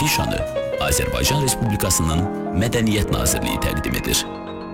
afişanı Azərbaycan Respublikasının Mədəniyyət Nazirliyi təqdim edir.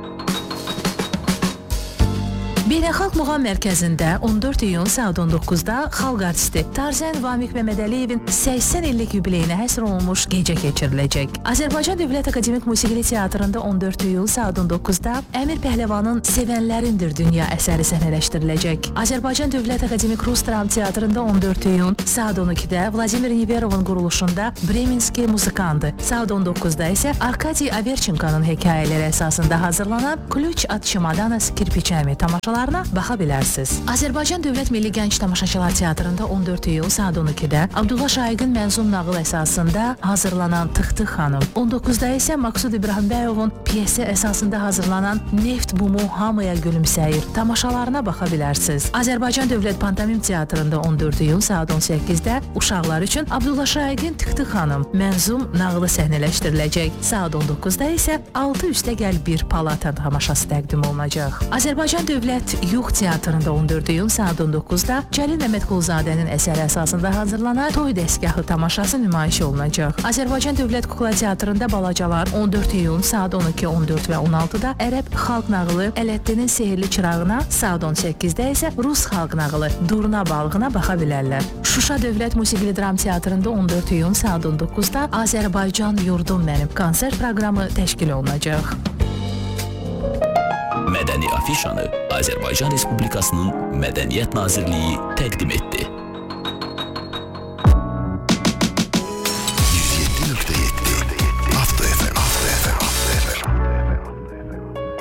Beynəlxalq Muğam Mərkəzində 14 iyun saat 19-da xalq artisti Tarzən Vamiq Məmmədəliyevin 80 illik yubileyinə həsr olunmuş gecə keçiriləcək. Azərbaycan Dövlət Akademik Musiqili Teatrında 14 iyun saat 19-da Əmir Pəhləvanın Sevənlərindir dünya əsəri səhnələşdiriləcək. Azərbaycan Dövlət Akademik Rus Dram Teatrında 14 iyun saat 12-də Vladimir Niverovun quruluşunda Bremenski Muzikandı. Saat 19-da isə Arkadiy Averçenkonun hekayələri əsasında hazırlanan Kluç at Çimadanas Kirpiçəmi tamaşalarına baxa bilərsiniz. Azərbaycan Dövlət Milli Gənc Tamaşaçılar Teatrında 14 iyun saat 12-də Abdullah Şaiqin mənzum nağıl əsasında hazırlanan Tıxtıq xanım, 19-da isə Maqsud İbrahimbəyovun piyesi əsasında hazırlanan Neft bumu hamıya gülümsəyir tamaşalarına baxa bilərsiniz. Azərbaycan Dövlət Pantomim Teatrında 14 iyun saat 18-də uşaqlar üçün Abdullah Şaiqin Tıxtıq xanım mənzum nağılı səhnələşdiriləcək. Saat 19-da isə 6 üstə gəl bir palata tamaşası təqdim olunacaq. Azərbaycan Dövlət Yuğ Teatrında 14 iyun saat 19-da Cəlil Məmmədquluzadənin əsəri əsasında hazırlanan Toy dəstgahı tamaşası nümayiş olunacaq. Azərbaycan Dövlət Kukla Teatrında balacalar 14 iyun saat 12, 14 və 16-da Ərəb xalq nağılı Ələddinin Sehirli Çırağına, saat 18-də isə Rus xalq nağılı Durna balığına baxa bilərlər. Şuşa Dövlət Musiqili Dram Teatrında 14 iyun saat 19-da Azərbaycan Yurdum Mənim konsert proqramı təşkil olunacaq. Mədəni afişanı Azərbaycan Respublikasının Mədəniyyət Nazirliyi təqdim etdi.